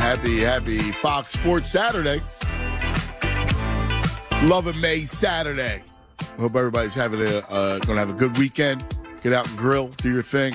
Happy Fox Sports Saturday. Love and May Saturday. Hope everybody's going to have a good weekend. Get out and grill, do your thing.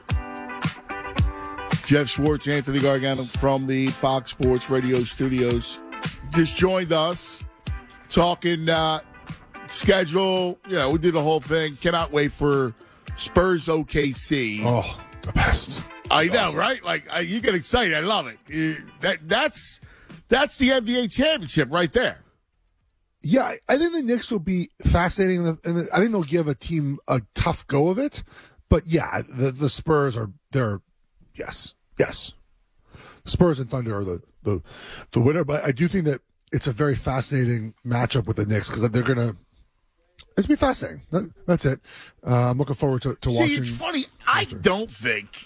Jeff Schwartz, Anthony Gargano from the Fox Sports Radio studios just joined us talking schedule. We did the whole thing. Cannot wait for Spurs OKC. Oh, the best. I know, awesome. Right? Like you get excited. I love it. That's the NBA championship right there. Yeah, I think the Knicks will be fascinating, and I think they'll give a team a tough go of it. But yeah, the Spurs yes. Spurs and Thunder are the winner. But I do think that it's a very fascinating matchup with the Knicks because they're gonna. It's be fascinating. That's it. I'm looking forward to watching. See, it's funny. I don't think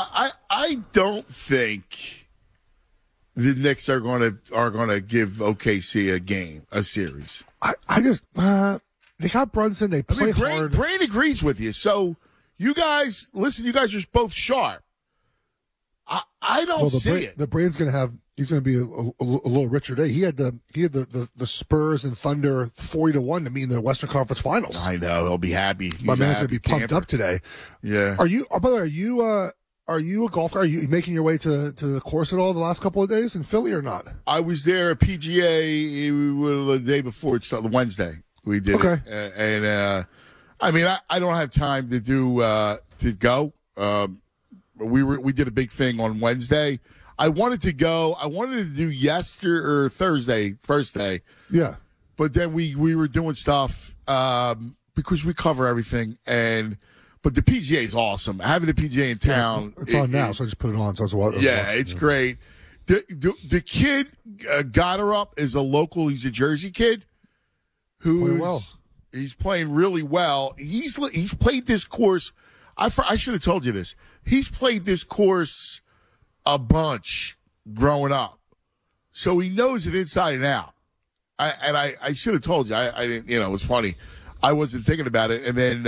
the Knicks are going to give OKC a series. I just they got Brunson. They play hard. Brain agrees with you. So you guys listen. You guys are both sharp. I don't see it. The Brain's going to have. He's going to be a little richer day. He had the Spurs and Thunder 40-1 to meet in the Western Conference Finals. I know he'll be happy. My man's going to be pumped up today. Yeah. Are you? By the way, are you a golfer? Are you making your way to the course at all the last couple of days in Philly or not? I was there at PGA the day before. It's Wednesday. We did it. And I don't have time to to go. We did a big thing on Wednesday. I wanted to go. I wanted to do Thursday, first day. Yeah. But then we were doing stuff because we cover everything. But the PGA is awesome. Having the PGA in town. Yeah, it's on now, so I just put it on. So it's great. The kid got her up is a local. He's a Jersey kid he's playing really well. He's played this course. I should have told you this. He's played this course a bunch growing up, so he knows it inside and out. I should have told you. I didn't. It was funny. I wasn't thinking about it, and then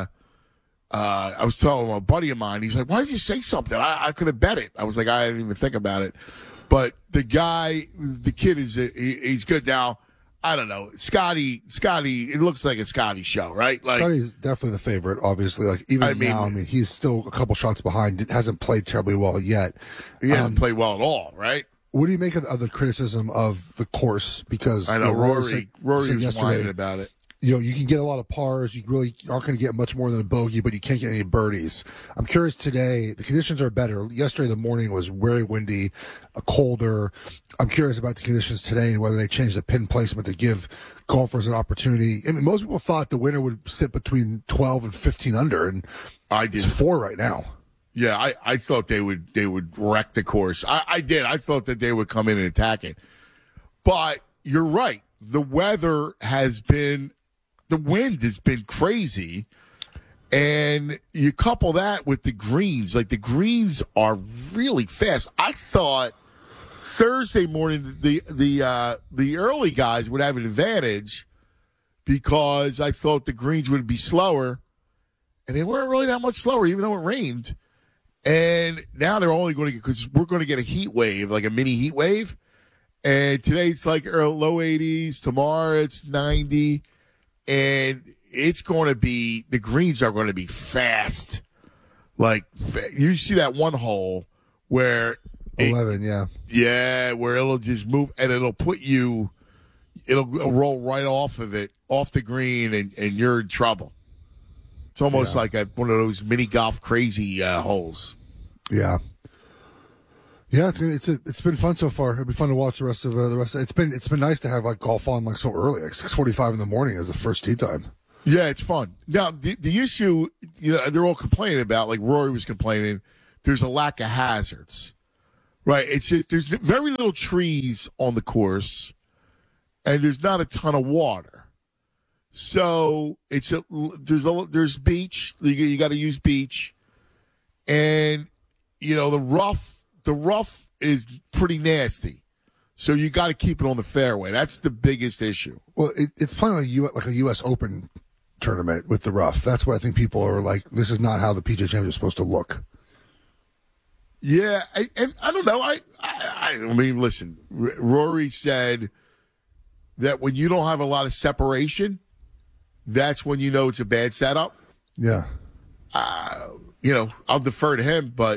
I was telling a buddy of mine. He's like, "Why did you say something? I could have bet it." I was like, "I didn't even think about it." But the kid he's good now. I don't know, Scotty. It looks like a Scotty show, right? Like, Scotty's definitely the favorite, obviously. Like now, he's still a couple shots behind. Hasn't played terribly well yet. He hasn't played well at all, right? What do you make of the criticism of the course? Because I know Rory was yesterday whining about it. You can get a lot of pars. You really aren't going to get much more than a bogey, but you can't get any birdies. I'm curious today. The conditions are better. Yesterday, the morning was very windy, colder. I'm curious about the conditions today and whether they changed the pin placement to give golfers an opportunity. I mean, most people thought the winner would sit between 12 and 15 under, and I did. It's 4 right now. Yeah, I thought they would wreck the course. I did. I thought that they would come in and attack it. But you're right. The weather has been. The wind has been crazy, and you couple that with the greens. Like, the greens are really fast. I thought Thursday morning the early guys would have an advantage because I thought the greens would be slower, and they weren't really that much slower, even though it rained. And now they're only going to get, because we're going to get a heat wave, like a mini heat wave. And today it's like low 80s. Tomorrow it's 90. And it's going to be, the greens are going to be fast. Like, you see that one hole where 11, yeah. Yeah, where it'll just move and it'll roll right off of it, off the green, and you're in trouble. It's almost like one of those mini golf crazy holes. Yeah. Yeah, it's been fun so far. It'll be fun to watch the rest of. It's been nice to have like golf on like so early, like 6:45 in the morning as the first tee time. Yeah, it's fun. Now the issue, they're all complaining about, like Rory was complaining, there's a lack of hazards, right? It's just, there's very little trees on the course, and there's not a ton of water, so there's beach. You got to use beach, and the rough is pretty nasty, so you got to keep it on the fairway. That's the biggest issue. Well, it's playing like a U.S. Open tournament with the rough. That's what I think people are like. This is not how the PGA Championship is supposed to look. Yeah, and I don't know. I mean, listen, Rory said that when you don't have a lot of separation, that's when you know it's a bad setup. Yeah. I'll defer to him, but,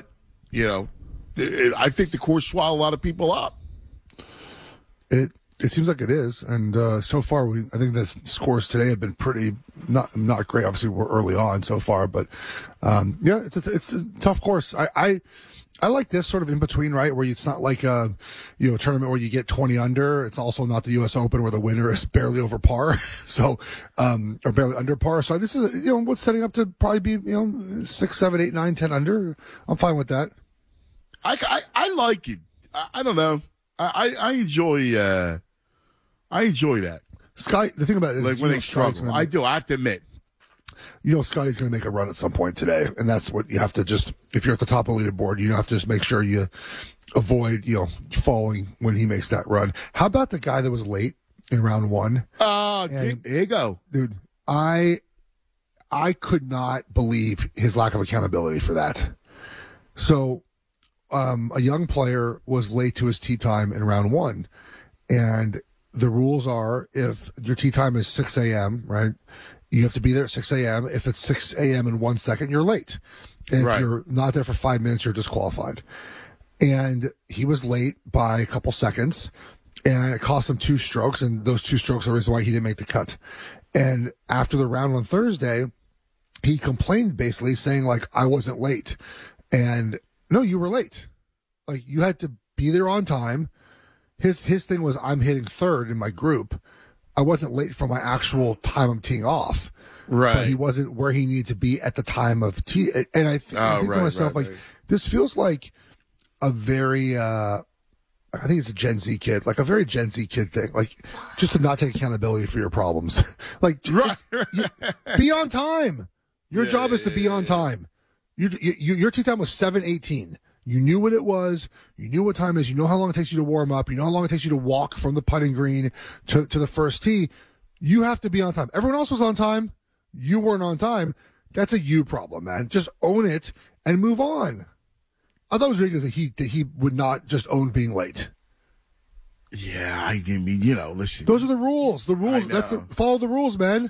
I think the course swallowed a lot of people up. It seems like it is, and so far, I think the scores today have been pretty not great. Obviously, we're early on so far, but yeah, it's a tough course. I like this sort of in between, right? Where it's not like a tournament where you get 20 under. It's also not the U.S. Open where the winner is barely over par, so or barely under par. So this is what's setting up to probably be 6, 7, 8, 9, 10 under. I'm fine with that. I like it. I don't know. I enjoy that. Scotty, the thing about it is, like when they struggle, I do. I have to admit. Scotty's going to make a run at some point today, and that's what you have to just. If you're at the top of the leaderboard, you have to just make sure you avoid falling when he makes that run. How about the guy that was late in round one? There you go, dude. I could not believe his lack of accountability for that. So, a young player was late to his tee time in round one, and the rules are if your tee time is 6 a.m., right? You have to be there at 6 a.m. If it's 6 a.m. in 1 second, you're late. And if you're not there for 5 minutes, you're disqualified. And he was late by a couple seconds, and it cost him 2 strokes, and those 2 strokes are the reason why he didn't make the cut. And after the round on Thursday, he complained basically saying, like, I wasn't late. And no, you were late. Like, you had to be there on time. His thing was, I'm hitting third in my group. I wasn't late for my actual time I'm teeing off. Right. But he wasn't where he needed to be at the time of tee. And I think to myself, this feels like a very, I think it's a Gen Z kid, like a very Gen Z kid thing. Like, just to not take accountability for your problems. Like, be on time. Your job is to be on time. Your tee time was 7:18. You knew what it was. You knew what time it is. You know how long it takes you to warm up. You know how long it takes you to walk from the putting green to the first tee. You have to be on time. Everyone else was on time. You weren't on time. That's a you problem, man. Just own it and move on. I thought it was ridiculous that he would not just own being late. Yeah, I mean, listen. Those are the rules. The rules. Follow the rules, man.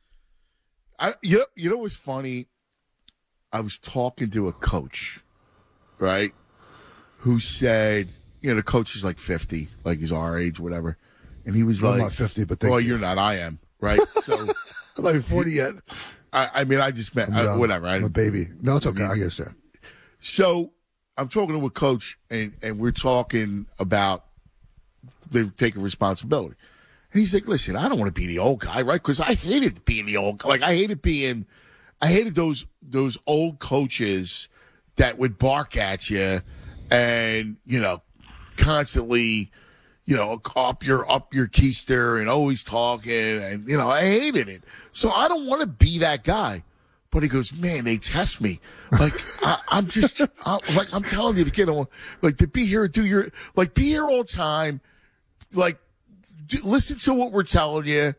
You know what's funny? I was talking to a coach, right, who said, the coach is like 50, like he's our age, whatever. And he was I'm not 50, but you're not. I am, right? So I'm not 40 yet. I mean, I just meant, whatever. I'm a baby. No, it's okay. I guess that. So I'm talking to a coach, and we're talking about they're taking responsibility. And he's like, listen, I don't want to be the old guy, right? Because I hated being the old guy. Like, I hated those old coaches that would bark at you and, constantly, up your keister and always talking. And, I hated it. So I don't want to be that guy. But he goes, man, they test me. Like, I'm telling you to get on, like, to be here and do your, like, be here all the time. Like, listen to what we're telling you.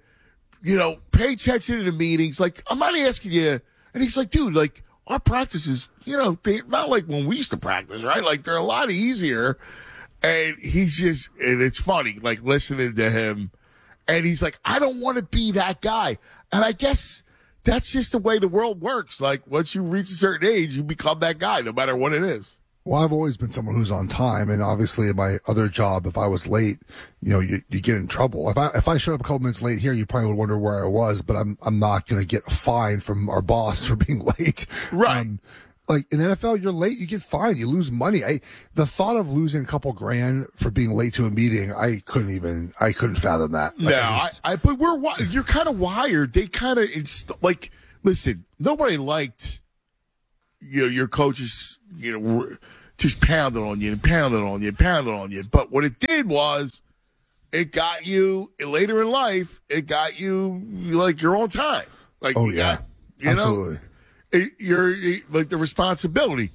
Pay attention to the meetings. Like, I'm not asking you. And he's like, dude, like, our practices, they're not like when we used to practice, right? Like, they're a lot easier. And and it's funny, like, listening to him. And he's like, I don't want to be that guy. And I guess that's just the way the world works. Like, once you reach a certain age, you become that guy, no matter what it is. Well, I've always been someone who's on time, and obviously in my other job, if I was late, you get in trouble. If I showed up a couple minutes late here, you probably would wonder where I was, but I'm not going to get a fine from our boss for being late. Right. Like in the NFL, you're late, you get fined, you lose money. The thought of losing a couple grand for being late to a meeting, I couldn't fathom that. Like, but you're kind of wired. They kind of, like, listen, nobody liked, your coaches, just pounding on you and pounding on you and pounding on you. But what it did was it got you later in life, it got you like you're on time. Like, absolutely. You're like the responsibility.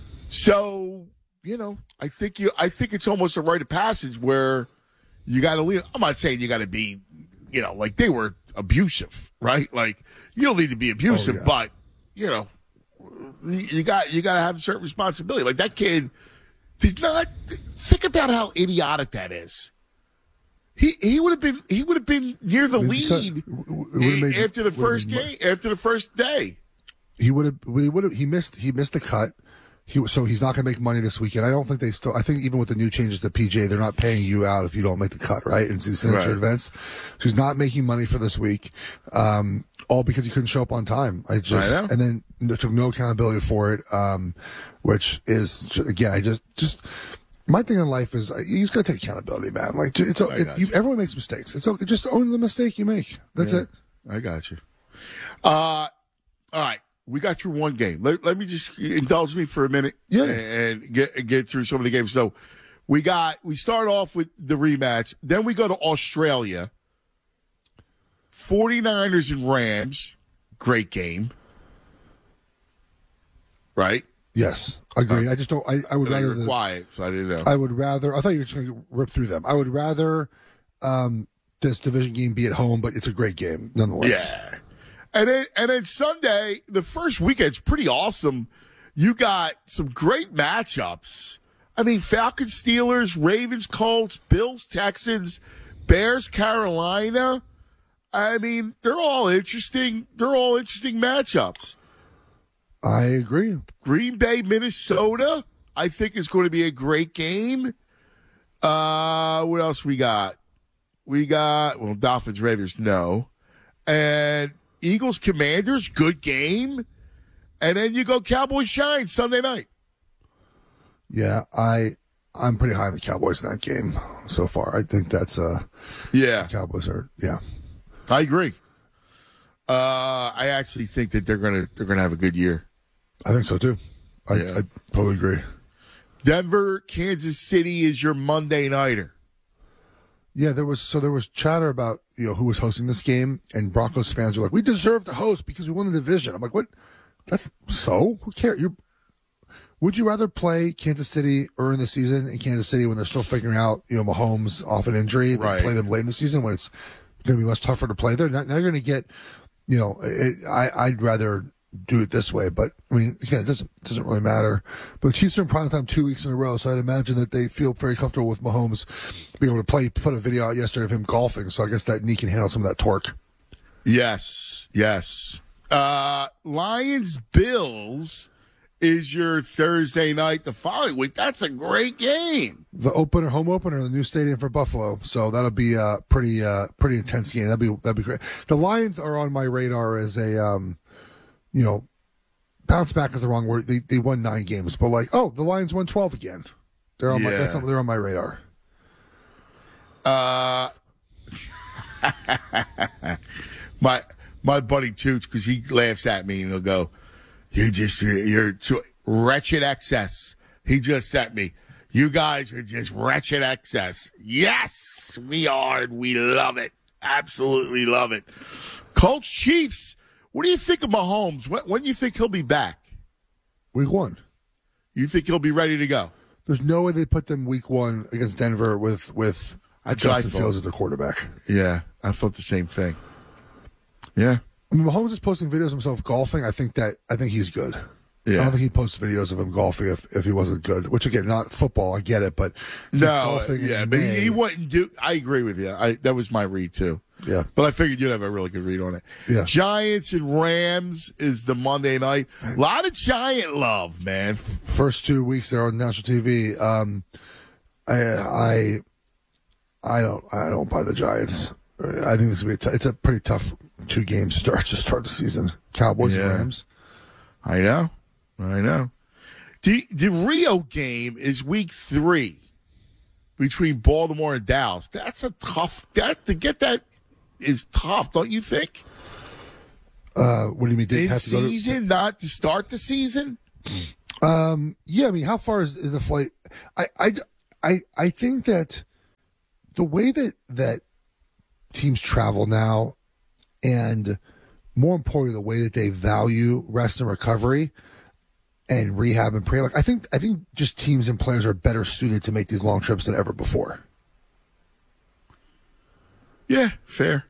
So, I think it's almost a rite of passage where you got to lead. I'm not saying you got to be, like they were abusive, right? Like you don't need to be abusive, but you got to have a certain responsibility. Like that kid, did not think about how idiotic that is. He would have been near the lead after the first game, after the first day. He missed the cut. So he's not going to make money this weekend. I think even with the new changes to PJ, they're not paying you out if you don't make the cut, right? In these signature events. So he's not making money for this week. All because he couldn't show up on time. And then took no accountability for it. Which is, again, my thing in life is you just got to take accountability, man. Like everyone makes mistakes. It's okay. Just own the mistake you make. That's it. I got you. All right. We got through one game. Let me just indulge me for a minute and get through some of the games. So we start off with the rematch. Then we go to Australia. 49ers and Rams. Great game. Right? Yes, agreed. I just don't. I would rather. You were quiet, so I didn't know. I would rather. I thought you were just going to rip through them. I would rather this division game be at home, but it's a great game nonetheless. Yeah. And then Sunday, the first weekend's pretty awesome. You got some great matchups. I mean, Falcons, Steelers, Ravens, Colts, Bills, Texans, Bears, Carolina. I mean, they're all interesting. They're all interesting matchups. I agree. Green Bay, Minnesota, I think is going to be a great game. What else we got? Dolphins, Raiders, no. And Eagles, Commanders, good game. And then you go Cowboys, Giants, Sunday night. Yeah, I'm pretty high on the Cowboys in that game so far. I think that's Cowboys are I agree. I actually think that they're gonna have a good year. I think so too. I totally agree. Denver, Kansas City is your Monday nighter. Yeah, there was chatter about who was hosting this game, and Broncos fans were like, "We deserve to host because we won the division." I'm like, "What? That's so? Who cares? Would you rather play Kansas City early in the season in Kansas City when they're still figuring out Mahomes off an injury, than play them late in the season when it's going to be much tougher to play there? Now you're going to get, I'd rather do it this way, but I mean, again, it doesn't really matter. But the Chiefs are in prime time 2 weeks in a row, so I'd imagine that they feel very comfortable with Mahomes being able to play. Put a video out yesterday of him golfing, so I guess that knee can handle some of that torque. Yes. Lions, Bills is your Thursday night the following week. That's a great game. The home opener, the new stadium for Buffalo. So that'll be a pretty intense game. That'd be great. The Lions are on my radar as a bounce back is the wrong word. They won 9 games, but the Lions won 12 again. They're on they're on my radar. My buddy Toots, because he laughs at me and he'll go, You're too wretched excess. He just sent me. You guys are just wretched excess. Yes, we are. And we love it. Absolutely love it. Colts, Chiefs. What do you think of Mahomes? When do you think he'll be back? Week 1. You think he'll be ready to go? There's no way they put them week 1 against Denver with Justin Fields as their quarterback. Yeah, I thought the same thing. Yeah. I mean, Mahomes is posting videos of himself golfing. I think he's good. Yeah. I don't think he'd post videos of him golfing if he wasn't good. Which again, not football. I get it, but golfing. Yeah, but he wouldn't do. I agree with you. That was my read too. Yeah, but I figured you'd have a really good read on it. Yeah. Giants and Rams is the Monday night. A lot of Giant love, man. First 2 weeks they're on national TV. I don't buy the Giants. I think this will be it's a pretty tough 2 game start to start the season. Cowboys and Rams. I know. The Rio game is week 3 between Baltimore and Dallas. That's a tough. To get that is tough, don't you think? What do you mean? In season, not to start the season. Yeah, I mean, how far is the flight? I think that the way that teams travel now, and more importantly, the way that they value rest and recovery and rehab and prayer. I think just teams and players are better suited to make these long trips than ever before. Yeah, fair.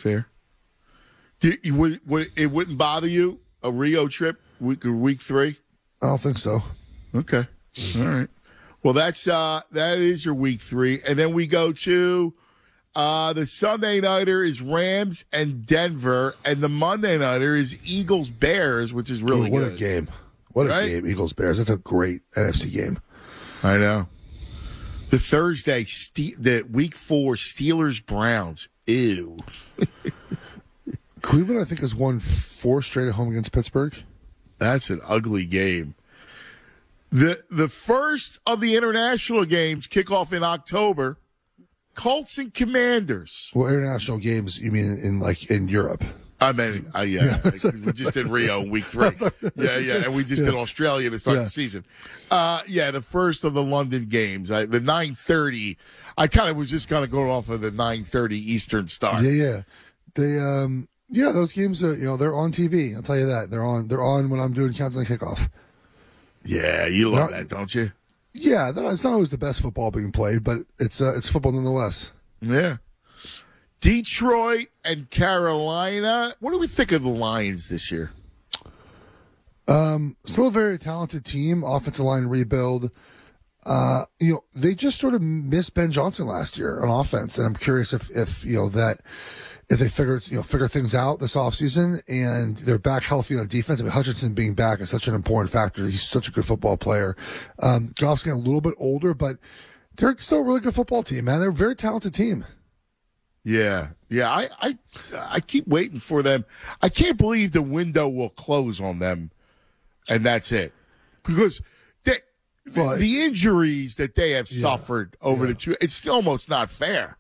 It wouldn't bother you a Rio trip week 3? I don't think so. Okay, all right. Well, that is your week 3. And then we go to the Sunday nighter is Rams and Denver, and the Monday nighter is Eagles Bears, which is really what good. A game. What a game, Eagles Bears. That's a great NFC game. I know. The Thursday, the week 4 Steelers Browns. Ew. Cleveland, I think, has won 4 straight at home against Pittsburgh. That's an ugly game. The first of the international games kick off in October. Colts and Commanders. Well, international games, you mean in Europe? I mean, yeah. We just did Rio in week 3. Yeah. And we just did Australia to start the season. The first of the London games. The 9:30. I kind of was just kind of going off of the 9:30 Eastern start. Yeah. Those games are, they're on TV. I'll tell you that. They're on when I'm doing countdown kickoff. Yeah, you love that, don't you? Yeah, it's not always the best football being played, but it's football nonetheless. Yeah. Detroit and Carolina. What do we think of the Lions this year? Still a very talented team, offensive line rebuild. They just sort of missed Ben Johnson last year on offense, and I'm curious if they figure things out this offseason and they're back healthy on defense. I mean, Hutchinson being back is such an important factor. He's such a good football player. Goff's getting a little bit older, but they're still a really good football team, man. They're a very talented team. Yeah. I keep waiting for them. I can't believe the window will close on them, and that's it. Because the injuries that they have suffered over the 2, it's almost not fair.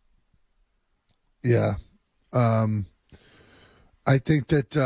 Yeah. I think that,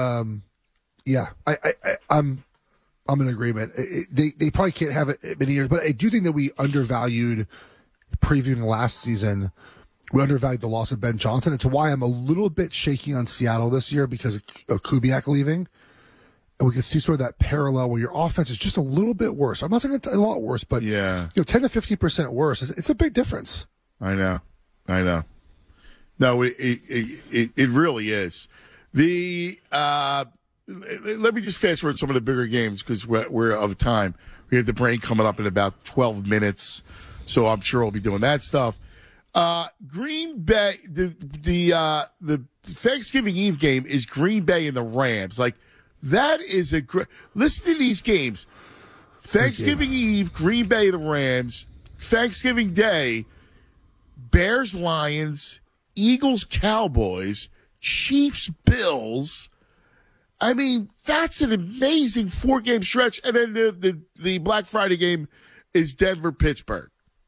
I'm in agreement. They probably can't have it many years, but I do think that we undervalued previewing last season. We undervalued the loss of Ben Johnson. It's why I'm a little bit shaky on Seattle this year because of Kubiak leaving. And we can see sort of that parallel where your offense is just a little bit worse. I'm not saying it's a lot worse, but 10 to 15% worse. It's a big difference. I know. No, it really is. Let me just fast forward some of the bigger games because we're of time. We have the brain coming up in about 12 minutes, so I'm sure we'll be doing that stuff. Green Bay, the Thanksgiving Eve game is Green Bay and the Rams. Like that is a great. Listen to these games. Thanksgiving Eve, Green Bay, the Rams. Thanksgiving Day, Bears, Lions. Eagles, Cowboys, Chiefs, Bills. I mean, that's an amazing 4-game stretch. And then the Black Friday game is Denver, Pittsburgh.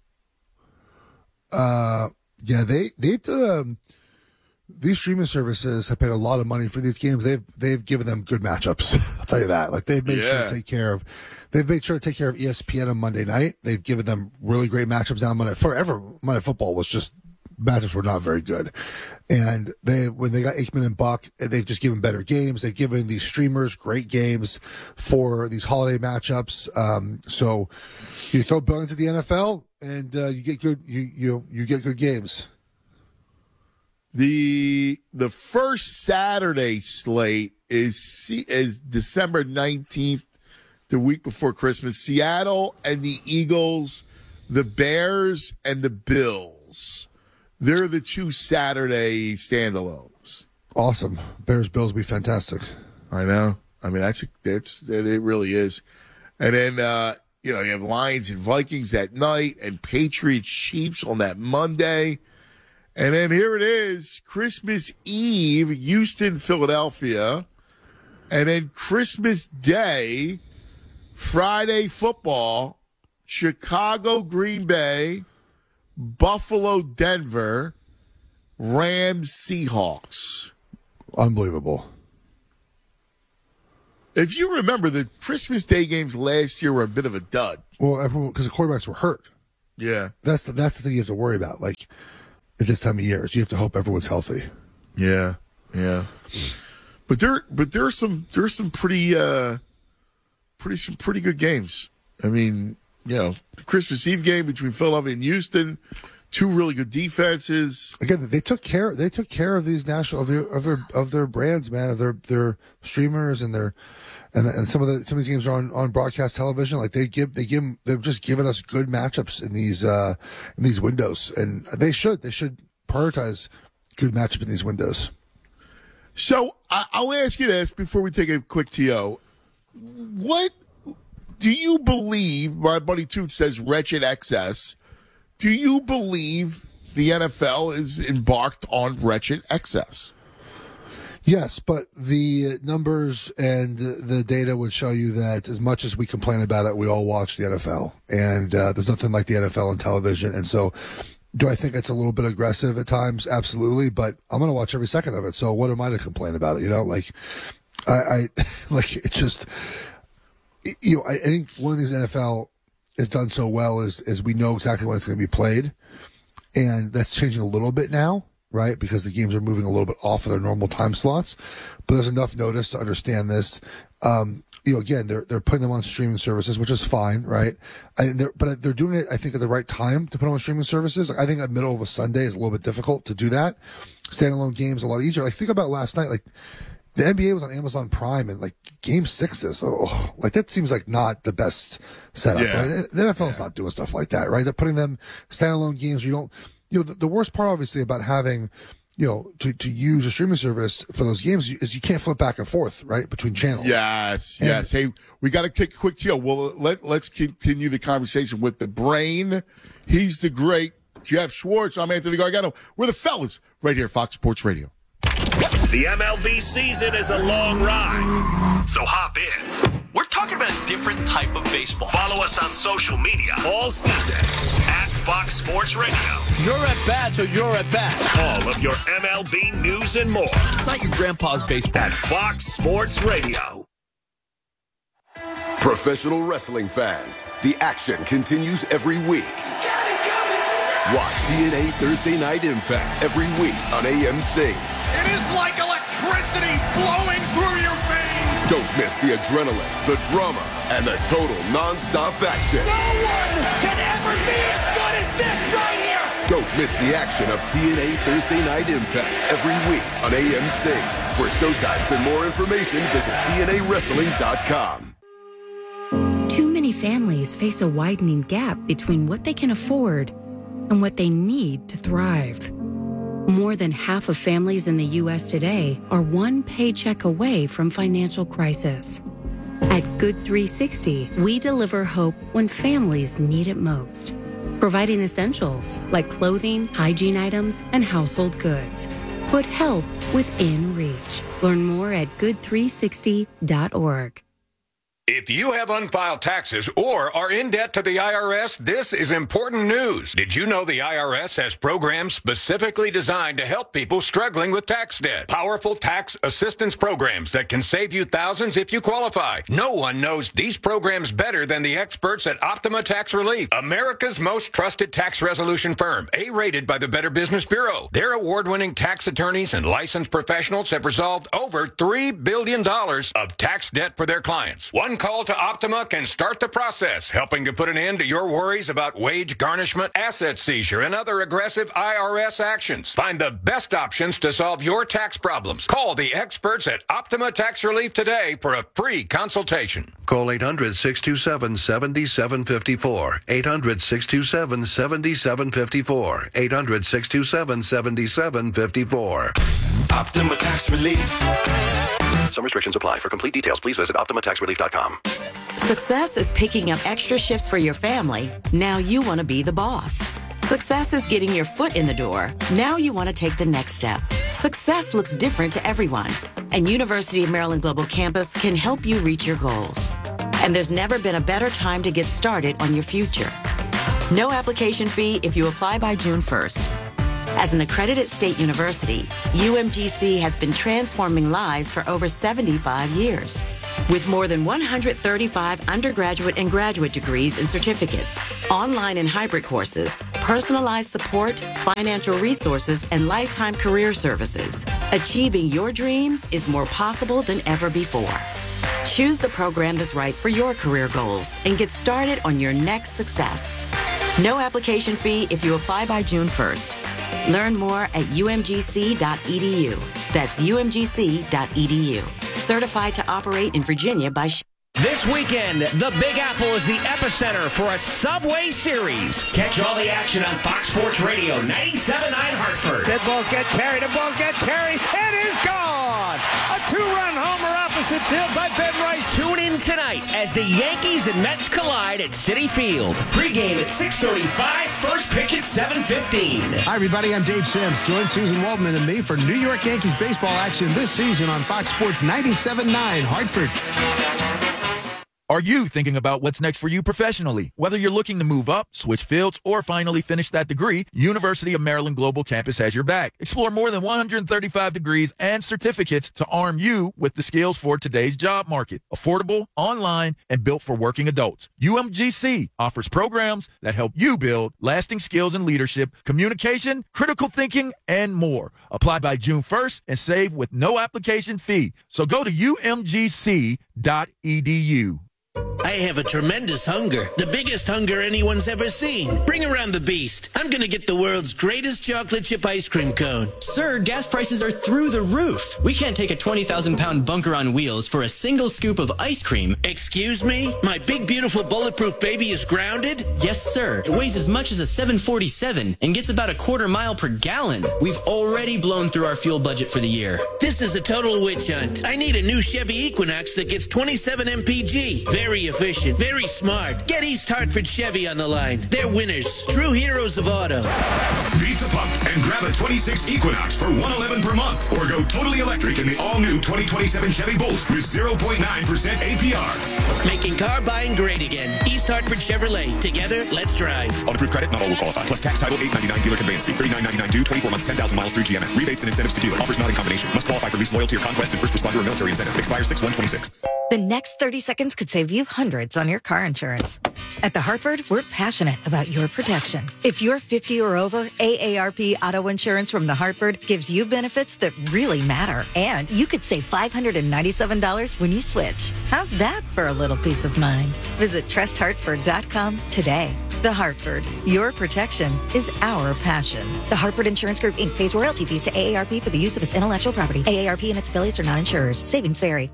They've done these streaming services have paid a lot of money for these games. They've given them good matchups. I'll tell you that. Like they've made sure to take care of ESPN on Monday night. They've given them really great matchups down Monday. Forever, Monday Football was just matchups were not very good. And when they got Aikman and Buck, they've just given better games. They've given these streamers great games for these holiday matchups. So you throw Bill into the NFL and you get good you get good games. The first Saturday slate is December 19th, the week before Christmas. Seattle and the Eagles, the Bears and the Bills. They're the 2 Saturday standalones. Awesome. Bears Bills will be fantastic. I know. I mean, it really is. And then you have Lions and Vikings that night, and Patriots Chiefs on that Monday. And then here it is, Christmas Eve, Houston, Philadelphia. And then Christmas Day, Friday football, Chicago, Green Bay, Buffalo, Denver, Rams, Seahawks. Unbelievable. If you remember, the Christmas Day games last year were a bit of a dud. Well, because the quarterbacks were hurt. Yeah. That's the thing you have to worry about. Like, at this time of year, so you have to hope everyone's healthy. Yeah. But there's some pretty good games. I mean, the Christmas Eve game between Philadelphia and Houston, two really good defenses. Again, they took care of these national of their brands, man, of their streamers and some of these games are on broadcast television. Like they've just given us good matchups in these windows, and they should prioritize good matchup in these windows. So I'll ask you this before we take a quick TO. What do you believe? My buddy Toot says wretched excess. Do you believe the NFL is embarked on wretched excess? Yes, but the numbers and the data would show you that as much as we complain about it, we all watch the NFL. And there's nothing like the NFL on television. And so do I think it's a little bit aggressive at times? Absolutely. But I'm going to watch every second of it. So what am I to complain about it? I like it just, I think one of these NFL has done so well is we know exactly when it's going to be played. And that's changing a little bit now, right? Because the games are moving a little bit off of their normal time slots. But there's enough notice to understand this. Again, they're putting them on streaming services, which is fine, right? But they're doing it, I think, at the right time to put them on streaming services. I think the middle of a Sunday is a little bit difficult to do that. Standalone games a lot easier. Like think about last night, like the NBA was on Amazon Prime and like Game 6s. Like that seems like not the best setup. Yeah. Right? The NFL's not doing stuff like that, right? They're putting them standalone games. The worst part obviously about having, to use a streaming service for those games is you can't flip back and forth, right, between channels. Yes. Hey, we got to take a quick deal. Well, let's continue the conversation with the brain. He's the great Jeff Schwartz. I'm Anthony Gargano. We're the fellas right here, Fox Sports Radio. The MLB season is a long ride, so hop in. We're talking about a different type of baseball. Follow us on social media all season at Fox Sports Radio. You're at bat, so you're at bat. All of your MLB news and more. It's not your grandpa's baseball. At Fox Sports Radio. Professional wrestling fans, the action continues every week. Watch TNA Thursday Night Impact every week on AMC. It is like electricity flowing through your veins. Don't miss the adrenaline, the drama, and the total non-stop action. No one can ever be as good as this right here. Don't miss the action of TNA Thursday Night Impact every week on AMC. For showtimes and more information, visit TNAWrestling.com. Too many families face a widening gap between what they can afford and what they need to thrive. More than half of families in the U.S. today are one paycheck away from financial crisis. At Good 360, we deliver hope when families need it most, providing essentials like clothing, hygiene items, and household goods. Put help within reach. Learn more at good360.org. If you have unfiled taxes or are in debt to the IRS, this is important news. Did you know the IRS has programs specifically designed to help people struggling with tax debt? Powerful tax assistance programs that can save you thousands if you qualify. No one knows these programs better than the experts at Optima Tax Relief, America's most trusted tax resolution firm, A-rated by the Better Business Bureau. Their award-winning tax attorneys and licensed professionals have resolved over $3 billion of tax debt for their clients. One call to Optima can start the process, helping to put an end to your worries about wage garnishment, asset seizure, and other aggressive IRS actions. Find the best options to solve your tax problems. Call the experts at Optima Tax Relief today for a free consultation. Call 800-627-7754. 800-627-7754. 800-627-7754. Optima Tax Relief. Some restrictions apply. For complete details, please visit OptimaTaxRelief.com. Success is picking up extra shifts for your family. Now you want to be the boss. Success is getting your foot in the door. Now you want to take the next step. Success looks different to everyone, and University of Maryland Global Campus can help you reach your goals. And there's never been a better time to get started on your future. No application fee if you apply by June 1st. As an accredited state university, UMGC has been transforming lives for over 75 years. With more than 135 undergraduate and graduate degrees and certificates, online and hybrid courses, personalized support, financial resources, and lifetime career services, achieving your dreams is more possible than ever before. Choose the program that's right for your career goals and get started on your next success. No application fee if you apply by June 1st. Learn more at umgc.edu. That's umgc.edu. Certified to operate in Virginia by This weekend, the Big Apple is the epicenter for a Subway Series. Catch all the action on Fox Sports Radio, 97.9 Hartford. Dead balls get carried, and balls get carried. It is gone! A two-run homer opposite field by Ben Rice. Tune in tonight as the Yankees and Mets collide at Citi Field. Pre-game at 6:35, first pitch at 7:15. Hi, everybody. I'm Dave Sims. Join Susan Waldman and me for New York Yankees baseball action this season on Fox Sports 97.9 Hartford. Are you thinking about what's next for you professionally? Whether you're looking to move up, switch fields, or finally finish that degree, University of Maryland Global Campus has your back. Explore more than 135 degrees and certificates to arm you with the skills for today's job market. Affordable, online, and built for working adults. UMGC offers programs that help you build lasting skills in leadership, communication, critical thinking, and more. Apply by June 1st and save with no application fee. So go to umgc.edu. I have a tremendous hunger. The biggest hunger anyone's ever seen. Bring around the beast. I'm going to get the world's greatest chocolate chip ice cream cone. Sir, gas prices are through the roof. We can't take a 20,000-pound bunker on wheels for a single scoop of ice cream. Excuse me? My big, beautiful, bulletproof baby is grounded? Yes, sir. It weighs as much as a 747 and gets about a quarter mile per gallon. We've already blown through our fuel budget for the year. This is a total witch hunt. I need a new Chevy Equinox that gets 27 mpg. Very efficient, very smart. Get East Hartford Chevy on the line. They're winners, true heroes of auto. Beat the pump and grab a 26 Equinox for $111 per month, or go totally electric in the all-new 2027 Chevy Bolt with 0.9% APR. Making car buying great again. East Hartford Chevrolet. Together, let's drive. On approved credit, not all will qualify. Plus tax, title, $899 dealer conveyance fee, $39.99 due, 24 months, 10,000 miles through GMF. Rebates and incentives to dealer. Offers not in combination. Must qualify for lease, loyalty, or conquest and first responder or military incentive. Expires 6/126. The next 30 seconds could save you hundreds on your car insurance. At The Hartford, we're passionate about your protection. If you're 50 or over, AARP Auto Insurance from The Hartford gives you benefits that really matter. And you could save $597 when you switch. How's that for a little peace of mind? Visit trusthartford.com today. The Hartford, your protection is our passion. The Hartford Insurance Group, Inc. pays royalty fees to AARP for the use of its intellectual property. AARP and its affiliates are not insurers. Savings vary.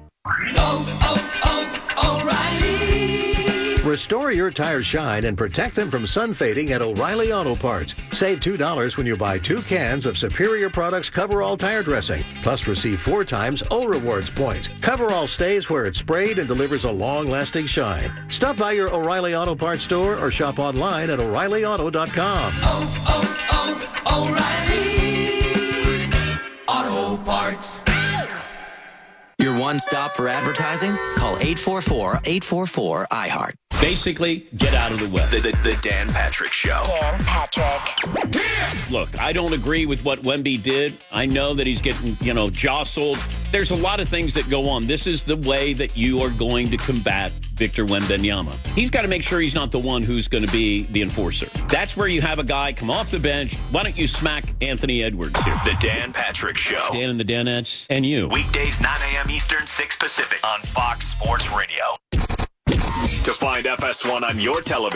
O'Reilly. Restore your tires shine and protect them from sun fading at O'Reilly Auto Parts. Save $2 when you buy 2 cans of Superior Products Coverall tire dressing. Plus receive 4 times O Rewards points. Coverall stays where it's sprayed and delivers a long-lasting shine. Stop by your O'Reilly Auto Parts store or shop online at O'ReillyAuto.com. O'Reilly Auto Parts. Your one stop for advertising? Call 844-844-iHeart. Basically, get out of the way. The Dan Patrick Show. Dan Patrick. Look, I don't agree with what Wemby did. I know that he's getting, jostled. There's a lot of things that go on. This is the way that you are going to combat Victor Wembanyama. He's got to make sure he's not the one who's going to be the enforcer. That's where you have a guy come off the bench. Why don't you smack Anthony Edwards here? The Dan Patrick Show. Dan and the Danettes and you. Weekdays, 9 a.m. Eastern, 6 Pacific on Fox Sports Radio. To find FS1 on your television,